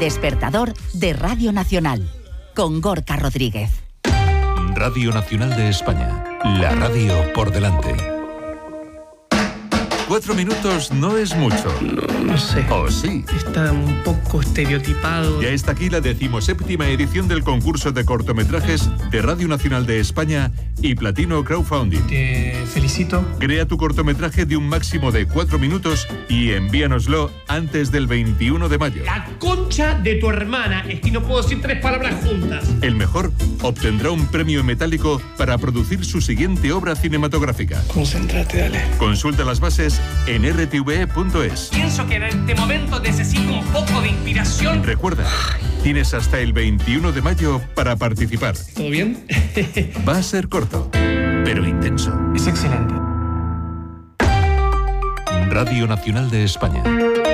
despertador de Radio Nacional, con Gorka Rodríguez. Radio Nacional de España, la radio por delante. 4 minutos no es mucho. No sé. ¿O sí? Está un poco estereotipado. Ya está aquí la 17ª edición del concurso de cortometrajes de Radio Nacional de España y Platino Crowdfunding. Te felicito. Crea tu cortometraje de un máximo de 4 minutos y envíanoslo antes del 21 de mayo. La concha de tu hermana. Es que no puedo decir 3 palabras juntas. El mejor obtendrá un premio en metálico para producir su siguiente obra cinematográfica. Concéntrate, dale. Consulta las bases en rtve.es. Pienso que en este momento necesito un poco de inspiración. Recuerda, tienes hasta el 21 de mayo para participar. ¿Todo bien? Va a ser corto, pero intenso. Es excelente. Radio Nacional de España.